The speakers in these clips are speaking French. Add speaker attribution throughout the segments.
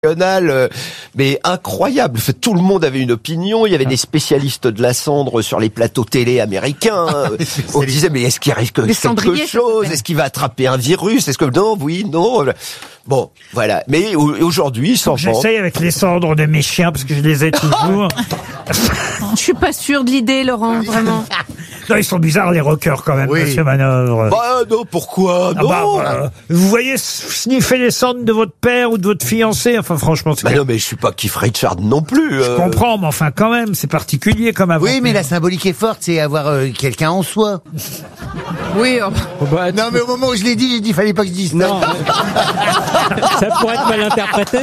Speaker 1: mais incroyable. Tout le monde avait une opinion. Il y avait des spécialistes de la cendre sur les plateaux télé américains. On disait, mais est-ce qu'il risque quelque chose? Est-ce qu'il va attraper un virus? Est-ce que non, oui, non. Bon, voilà. Mais aujourd'hui, sans
Speaker 2: j'essaye avec les cendres de mes chiens parce que je les ai toujours.
Speaker 3: Je suis pas sûre de l'idée, Laurent, vraiment.
Speaker 2: Non, ils sont bizarres, les rockers, quand même, Monsieur Manœuvre.
Speaker 1: Bah, non, pourquoi? Non.
Speaker 2: Vous voyez sniffer les cendres de votre père ou de votre fiancé? Enfin, franchement, c'est...
Speaker 1: Bah non, mais je suis pas Keith Richards non plus.
Speaker 2: Je comprends, mais enfin, quand même, c'est particulier comme aventure.
Speaker 4: Oui, mais la symbolique est forte, c'est avoir quelqu'un en soi.
Speaker 3: Oui.
Speaker 4: Non, mais au moment où je l'ai dit, j'ai dit, fallait pas que je dise ça.
Speaker 5: Non. Ça pourrait être mal interprété.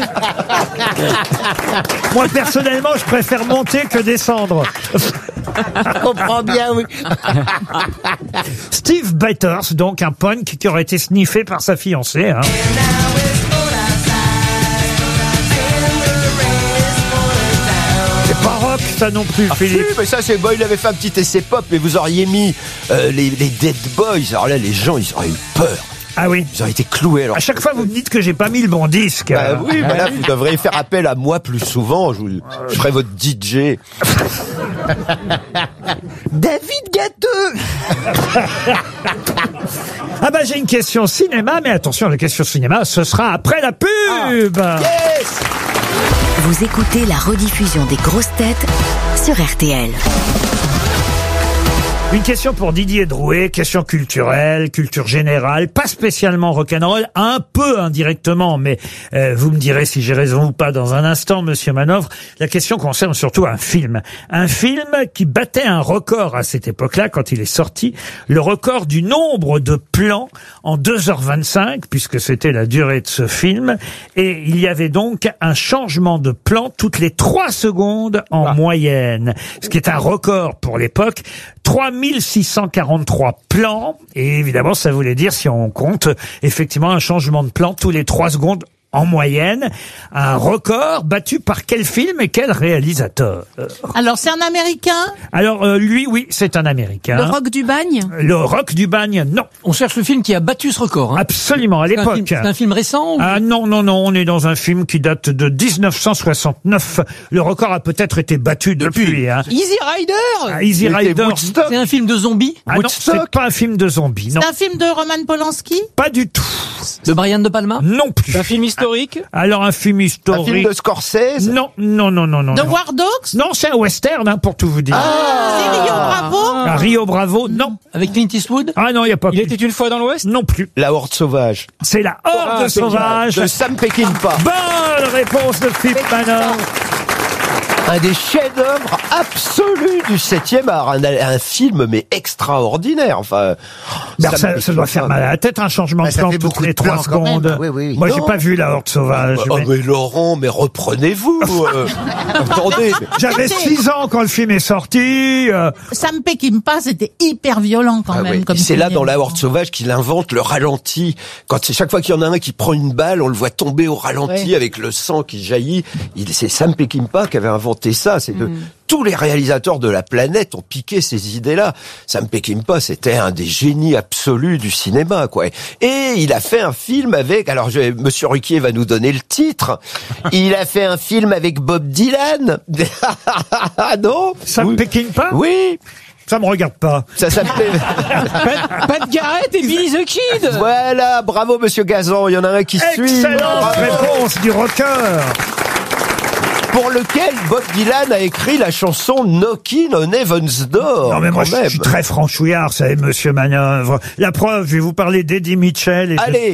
Speaker 2: Moi, personnellement, je préfère monter que descendre.
Speaker 4: Je comprends bien, oui.
Speaker 2: Steve Batters, donc un punk qui aurait été sniffé par sa fiancée. Hein. C'est pas rock, ça non plus, Philippe.
Speaker 1: Oui, mais ça, c'est il avait fait un petit essai pop, mais vous auriez mis les Dead Boys. Alors là, les gens, ils auraient eu peur.
Speaker 2: Ah oui.
Speaker 1: Ils auraient été cloués. Alors,
Speaker 2: à chaque fois, vous me dites que j'ai pas mis le bon disque.
Speaker 1: Oui, bah là, vous devriez faire appel à moi plus souvent. Je ferai votre DJ.
Speaker 4: David Gâteux.
Speaker 2: Ah bah j'ai une question cinéma, mais attention, la question cinéma, ce sera après la pub.
Speaker 1: Yes.
Speaker 6: Vous écoutez la rediffusion des grosses têtes sur RTL.
Speaker 2: Une question pour Didier Drouet, question culturelle, culture générale, pas spécialement rock'n'roll, un peu indirectement, mais vous me direz si j'ai raison ou pas dans un instant, Monsieur Manœuvre. La question concerne surtout un film qui battait un record à cette époque-là, quand il est sorti, le record du nombre de plans en 2h25, puisque c'était la durée de ce film, et il y avait donc un changement de plan toutes les 3 secondes en moyenne, ce qui est un record pour l'époque. 3643 plans, et évidemment ça voulait dire, si on compte, effectivement un changement de plan tous les 3 secondes en moyenne, un record battu par quel film et quel réalisateur?
Speaker 3: Alors, c'est un Américain?
Speaker 2: Alors, lui, oui, c'est un Américain.
Speaker 3: Le Rock du Bagne?
Speaker 2: Le Rock du Bagne, non.
Speaker 5: On cherche le film qui a battu ce record. Hein.
Speaker 2: Absolument, à l'époque.
Speaker 5: C'est un film récent ou...
Speaker 2: Ah non, on est dans un film qui date de 1969. Le record a peut-être été battu depuis. Hein.
Speaker 5: Easy Rider.
Speaker 2: Easy Rider.
Speaker 5: C'est un film de zombies?
Speaker 2: Ah non, c'est pas un film de zombies, non.
Speaker 3: C'est un film de Roman Polanski?
Speaker 2: Pas du tout.
Speaker 5: De Brian De Palma?
Speaker 2: Non plus.
Speaker 5: Un film historique?
Speaker 2: Alors un film historique.
Speaker 1: Un film de Scorsese?
Speaker 2: Non.
Speaker 3: De War Dogs?
Speaker 2: Non, c'est un western, hein, pour tout vous dire.
Speaker 3: C'est Rio Bravo?
Speaker 2: Rio Bravo, non.
Speaker 5: Avec Clint Eastwood?
Speaker 2: Ah non, il y a pas.
Speaker 5: Il était une fois dans l'Ouest?
Speaker 2: Non plus.
Speaker 1: La Horde Sauvage.
Speaker 2: C'est la Horde Sauvage.
Speaker 1: De Sam Peckinpah.
Speaker 2: Bonne réponse de Philippe Manœuvre.
Speaker 1: Un des chefs-d'œuvre absolus du 7e art. Un film, mais extraordinaire. Enfin.
Speaker 2: Ça doit faire mal à la tête, un changement de plan toutes les 3 secondes.
Speaker 4: Oui.
Speaker 2: Moi, j'ai pas vu la Horde Sauvage.
Speaker 1: Mais Laurent, mais reprenez-vous. Attendez.
Speaker 2: J'avais 6 ans quand le film est sorti.
Speaker 3: Sam Peckinpah, c'était hyper violent quand même. Comme
Speaker 1: c'est là, dans la Horde Sauvage, qu'il invente le ralenti. Chaque fois qu'il y en a un qui prend une balle, on le voit tomber au ralenti avec le sang qui jaillit. C'est Sam Peckinpah qui avait inventé ça. Tous les réalisateurs de la planète ont piqué ces idées-là. Sam Peckinpah, c'était un des génies absolus du cinéma, quoi. Et il a fait un film avec, alors Monsieur Ruquier va nous donner le titre. Il a fait un film avec Bob Dylan. Non?
Speaker 2: Sam Peckinpah?
Speaker 1: Oui.
Speaker 2: Ça me regarde pas.
Speaker 1: Ça s'appelait
Speaker 5: Pat Garrett et Billy the Kid.
Speaker 1: Voilà, bravo Monsieur Gazan, il y en a un qui suit.
Speaker 2: Excellente réponse du rocker.
Speaker 1: Pour lequel Bob Dylan a écrit la chanson Knockin' on Heaven's Door.
Speaker 2: Non mais moi je suis très franchouillard, ça est, Monsieur Manœuvre. La preuve, je vais vous parler d'Eddie Mitchell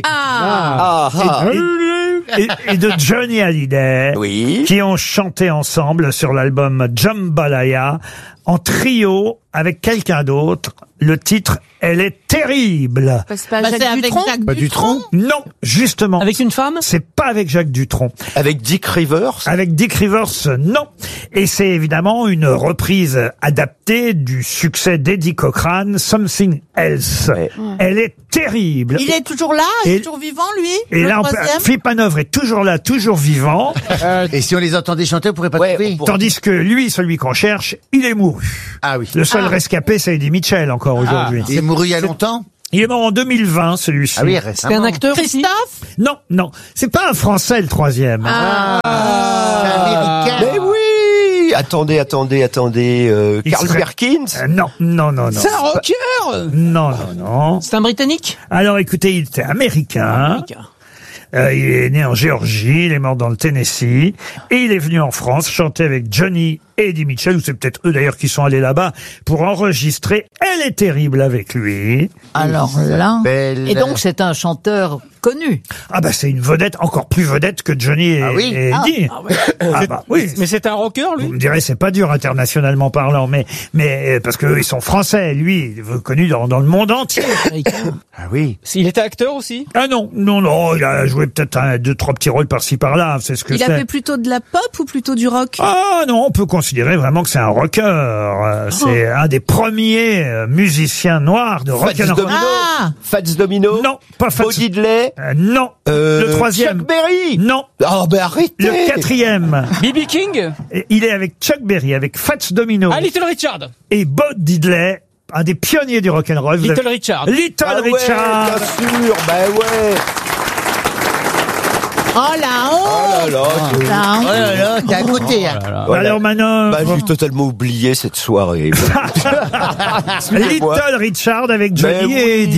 Speaker 2: et de Johnny Hallyday, qui ont chanté ensemble sur l'album Jambalaya en trio avec quelqu'un d'autre. Le titre, Elle est terrible.
Speaker 3: C'est pas Jacques Dutronc?
Speaker 2: Non, justement.
Speaker 5: Avec une femme?
Speaker 2: C'est pas avec Jacques Dutronc.
Speaker 1: Avec Dick Rivers?
Speaker 2: Avec Dick Rivers, non. Et c'est évidemment une reprise adaptée du succès d'Eddie Cochran, Something Else. Elle est terrible.
Speaker 3: Il est toujours là? Il est toujours vivant, lui?
Speaker 2: Et là, Philippe Manœuvre est toujours là, toujours vivant.
Speaker 4: Et si on les entendait chanter, on pourrait pas trouver.
Speaker 2: Tandis que lui, celui qu'on cherche, il est mouru.
Speaker 4: Ah oui.
Speaker 2: Le seul rescapé, c'est Eddie Mitchell encore aujourd'hui.
Speaker 4: Il est mouru il y a longtemps?
Speaker 2: Il est mort en 2020, celui-ci.
Speaker 4: Ah oui,
Speaker 5: C'est
Speaker 4: récemment.
Speaker 5: un acteur aussi
Speaker 3: Christophe
Speaker 2: Non, non. C'est pas un Français, le troisième.
Speaker 4: C'est américain.
Speaker 1: Mais oui. Attendez.
Speaker 2: Il
Speaker 1: Carl
Speaker 2: serait-
Speaker 1: Perkins.
Speaker 2: Non.
Speaker 5: C'est un rocker
Speaker 2: Non.
Speaker 5: C'est un Britannique
Speaker 2: Alors, écoutez, il était américain. Il est né en Géorgie, il est mort dans le Tennessee, et il est venu en France chanter avec Johnny et Eddie Mitchell, ou c'est peut-être eux d'ailleurs qui sont allés là-bas pour enregistrer Elle est terrible avec lui.
Speaker 7: Alors là.
Speaker 4: Belle-
Speaker 7: Et donc c'est un chanteur connu.
Speaker 2: Ah bah c'est une vedette, encore plus vedette que Johnny et,
Speaker 4: oui.
Speaker 2: et Eddie. Ah bah oui.
Speaker 5: Mais c'est un rocker,
Speaker 2: Vous
Speaker 5: lui
Speaker 2: me direz, c'est pas dur internationalement parlant, mais parce que eux, ils sont français, lui, il est connu dans le monde entier.
Speaker 4: Ah oui.
Speaker 5: Il était acteur aussi
Speaker 2: Ah non, il a joué peut-être 2-3 petits rôles par-ci par-là, c'est ce que
Speaker 3: Il
Speaker 2: c'est.
Speaker 3: a fait plutôt de la pop ou plutôt du rock?
Speaker 2: Ah non, on peut considérer vraiment que c'est un rocker. C'est un des premiers musiciens noirs de rock
Speaker 1: Fats
Speaker 2: and roll.
Speaker 1: Domino.
Speaker 7: Ah
Speaker 1: Fats Domino.
Speaker 2: Non, pas
Speaker 1: Bo
Speaker 2: Fats.
Speaker 1: Diddley.
Speaker 2: Non. Le troisième.
Speaker 1: Chuck Berry.
Speaker 2: Non.
Speaker 1: Oh, ben arrêtez.
Speaker 2: Le quatrième.
Speaker 5: B.B. King
Speaker 2: Il est avec Chuck Berry, avec Fats Domino
Speaker 5: Ah, Little Richard
Speaker 2: et Bo Diddley, un des pionniers du rock and roll. Vous
Speaker 5: Little
Speaker 2: avez-
Speaker 5: Richard
Speaker 2: Little
Speaker 1: Ah ouais,
Speaker 2: Richard.
Speaker 1: bien sûr, ben ouais.
Speaker 7: Oh la honte
Speaker 1: Oh là là.
Speaker 7: La honte.
Speaker 4: Oh là là, t'es à côté. Hein.
Speaker 1: Voilà.
Speaker 2: Alors maintenant,
Speaker 1: Bah, j'ai totalement oublié cette soirée.
Speaker 2: Little Richard avec Johnny
Speaker 1: Mais
Speaker 2: et
Speaker 1: oui.
Speaker 2: Eddie.